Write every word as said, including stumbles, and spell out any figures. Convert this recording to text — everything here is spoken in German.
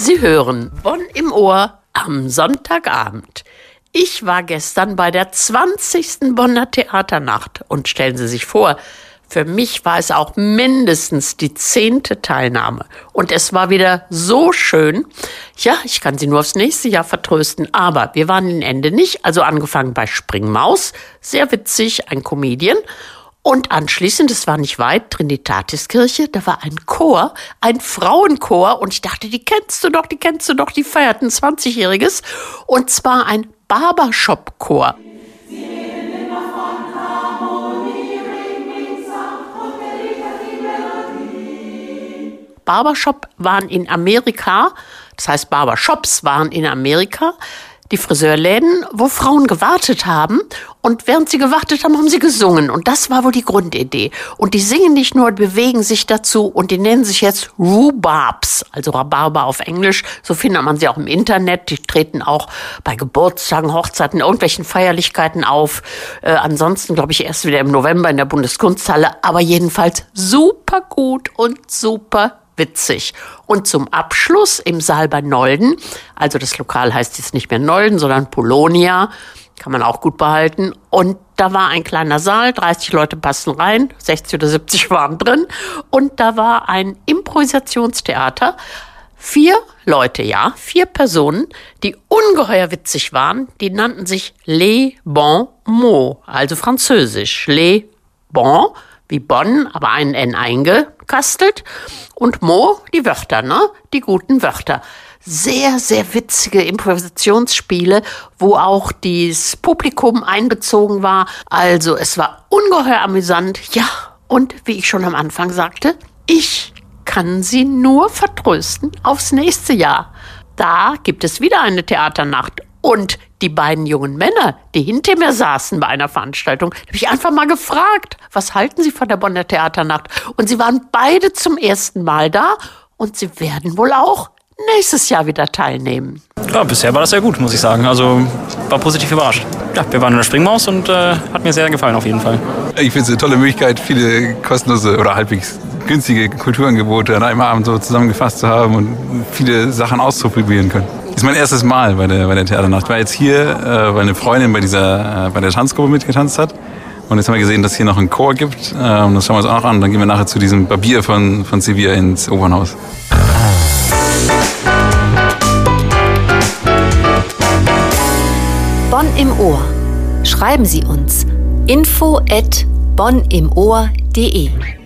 Sie hören Bonn im Ohr am Sonntagabend. Ich war gestern bei der zwanzigsten Bonner Theaternacht und stellen Sie sich vor, für mich war es auch mindestens die zehnte Teilnahme. Und es war wieder so schön. Ja, ich kann Sie nur aufs nächste Jahr vertrösten. Aber wir waren am Ende nicht. Also angefangen bei Springmaus. Sehr witzig, ein Comedian. Und anschließend, es war nicht weit, Trinitatiskirche, da war ein Chor, ein Frauenchor. Und ich dachte, die kennst du doch, die kennst du doch. Die feierten zwanzigjähriges. Und zwar ein Barbershop-Chor. Barbershop waren in Amerika, das heißt Barbershops waren in Amerika, die Friseurläden, wo Frauen gewartet haben. Und während sie gewartet haben, haben sie gesungen. Und das war wohl die Grundidee. Und die singen nicht nur, bewegen sich dazu. Und die nennen sich jetzt Rhubarbs, also Rhabarber auf Englisch. So findet man sie auch im Internet. Die treten auch bei Geburtstagen, Hochzeiten, irgendwelchen Feierlichkeiten auf. Äh, ansonsten, glaube ich, erst wieder im November in der Bundeskunsthalle. Aber jedenfalls super gut und super witzig. Und zum Abschluss im Saal bei Nolden, also das Lokal heißt jetzt nicht mehr Nolden, sondern Polonia, kann man auch gut behalten. Und da war ein kleiner Saal, dreißig Leute passen rein, sechzig oder siebzig waren drin. Und da war ein Improvisationstheater. Vier Leute, ja, vier Personen, die ungeheuer witzig waren. Die nannten sich Les Bons Mots, also französisch. Les Bons, wie Bonn, aber ein N eingekastelt. Und Mo, die Wörter, ne? Die guten Wörter. Sehr, sehr witzige Improvisationsspiele, wo auch das Publikum einbezogen war. Also es war ungeheuer amüsant. Ja, und wie ich schon am Anfang sagte, ich kann Sie nur vertrösten aufs nächste Jahr. Da gibt es wieder eine Theaternacht. Und die beiden jungen Männer, die hinter mir saßen bei einer Veranstaltung, habe ich einfach mal gefragt, was halten Sie von der Bonner Theaternacht? Und sie waren beide zum ersten Mal da und sie werden wohl auch nächstes Jahr wieder teilnehmen. Ja, bisher war das sehr gut, muss ich sagen. Also war positiv überrascht. Ja, wir waren in der Springmaus und äh, hat mir sehr gefallen auf jeden Fall. Ich finde es eine tolle Möglichkeit, viele kostenlose oder halbwegs günstige Kulturangebote an einem Abend so zusammengefasst zu haben und viele Sachen auszuprobieren können. Das ist mein erstes Mal bei der, bei der Theaternacht. Ich war jetzt hier, äh, weil eine Freundin bei, dieser, äh, bei der Tanzgruppe mitgetanzt hat. Und jetzt haben wir gesehen, dass es hier noch einen Chor gibt. Äh, und das schauen wir uns auch noch an. Dann gehen wir nachher zu diesem Barbier von, von Sevilla ins Opernhaus. Bonn im Ohr. Schreiben Sie uns info at bonn im ohr punkt de.